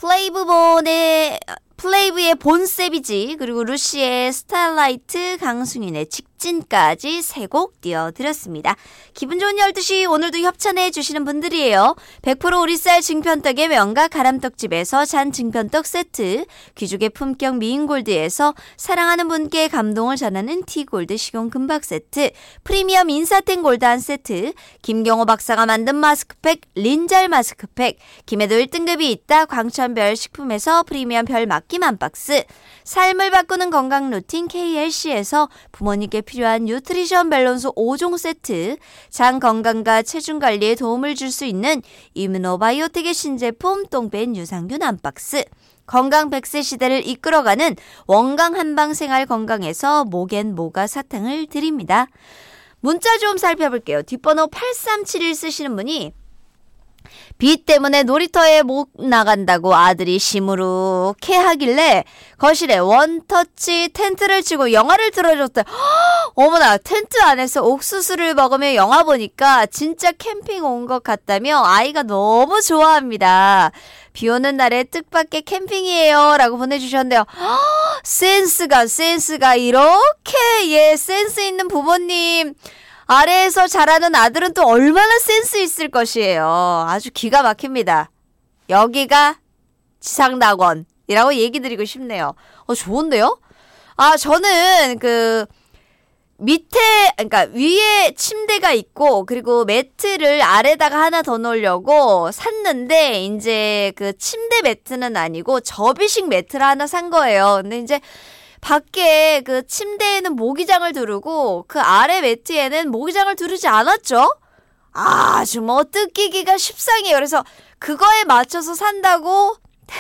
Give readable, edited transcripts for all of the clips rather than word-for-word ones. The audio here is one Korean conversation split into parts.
플레이브의 본세비지, 그리고 루시의 스타일라이트, 강승윤의 직진까지 세 곡 띄워드렸습니다. 기분 좋은 12시, 오늘도 협찬해 주시는 분들이에요. 100% 오리쌀 증편떡의 명가 가람떡집에서 잔 증편떡 세트, 귀족의 품격 미인골드에서 사랑하는 분께 감동을 전하는 티골드 식용 금박 세트, 프리미엄 인사땡 골드 한 세트, 김경호 박사가 만든 마스크팩 린잘 마스크팩, 김해도 1등급이 있다 광천별 식품에서 프리미엄 별 맡김 한 박스, 삶을 바꾸는 건강 루틴 KLC에서 부모님께 필요한 뉴트리션 밸런스 5종 세트, 장 건강과 체중 관리에 도움을 줄 수 있는 이뮤노바이오텍의 신제품 똥벤 유산균 한 박스, 건강 100세 시대를 이끌어가는 원강 한방생활 건강에서 목엔 모가 사탕을 드립니다. 문자 좀 살펴볼게요. 뒷번호 8371 쓰시는 분이 비 때문에 놀이터에 못 나간다고 아들이 시무룩해 하길래 거실에 원터치 텐트를 치고 영화를 틀어줬대. 어머나, 텐트 안에서 옥수수를 먹으며 영화 보니까 진짜 캠핑 온 것 같다며 아이가 너무 좋아합니다. 비 오는 날에 뜻밖의 캠핑이에요 라고 보내주셨는데요. 센스가 이렇게 센스 있는 부모님 아래에서 자라는 아들은 또 얼마나 센스 있을 것이에요. 아주 기가 막힙니다. 여기가 지상낙원이라고 얘기 드리고 싶네요. 좋은데요? 저는 그러니까 위에 침대가 있고 그리고 매트를 아래다가 하나 더 놓으려고 샀는데 이제 그 침대 매트는 아니고 접이식 매트를 하나 산 거예요. 근데 이제 밖에 그 침대에는 모기장을 두르고 그 아래 매트에는 모기장을 두르지 않았죠? 아주 뜯기기가 십상이에요. 그래서 그거에 맞춰서 산다고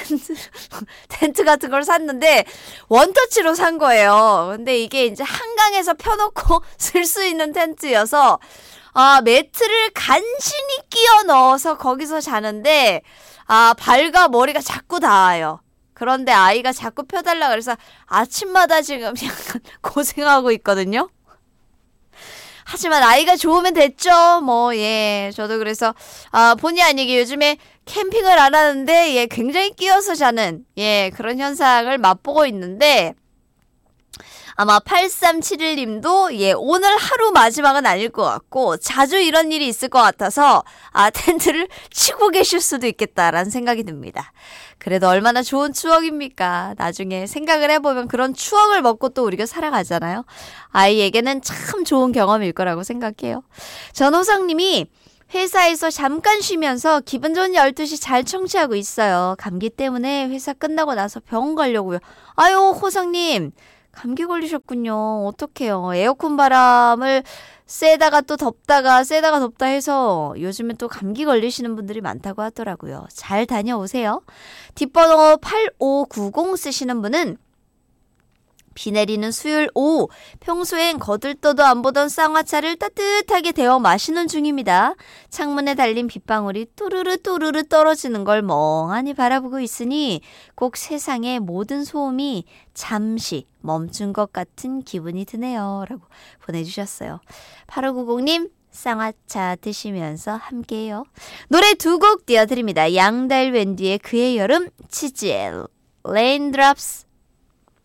텐트 같은 걸 샀는데 원터치로 산 거예요. 근데 이게 이제 한강에서 펴놓고 쓸 수 있는 텐트여서 매트를 간신히 끼워 넣어서 거기서 자는데 발과 머리가 자꾸 닿아요. 그런데 아이가 자꾸 펴달라 그래서 아침마다 지금 약간 고생하고 있거든요. 하지만 아이가 좋으면 됐죠. 저도 그래서 본의 아니게 요즘에 캠핑을 안 하는데 굉장히 끼어서 자는 그런 현상을 맛보고 있는데, 아마 8371님도 오늘 하루 마지막은 아닐 것 같고 자주 이런 일이 있을 것 같아서 텐트를 치고 계실 수도 있겠다라는 생각이 듭니다. 그래도 얼마나 좋은 추억입니까? 나중에 생각을 해보면 그런 추억을 먹고 또 우리가 살아가잖아요. 아이에게는 참 좋은 경험일 거라고 생각해요. 전호성님이 회사에서 잠깐 쉬면서 기분 좋은 12시 잘 청취하고 있어요. 감기 때문에 회사 끝나고 나서 병원 가려고요. 아유, 호성님. 감기 걸리셨군요. 어떡해요. 에어컨 바람을 쐬다가 또 덥다가 쐬다가 덥다 해서 요즘엔 또 감기 걸리시는 분들이 많다고 하더라고요. 잘 다녀오세요. 뒷번호 8590 쓰시는 분은 비 내리는 수요일 오후, 평소엔 거들떠도 안 보던 쌍화차를 따뜻하게 데워 마시는 중입니다. 창문에 달린 빗방울이 또르르 떨어지는 걸 멍하니 바라보고 있으니 꼭 세상의 모든 소음이 잠시 멈춘 것 같은 기분이 드네요. 라고 보내주셨어요. 8590님, 쌍화차 드시면서 함께해요. 노래 두 곡 띄워드립니다. 양달 웬디의 그의 여름, 치즈의 레인드롭스.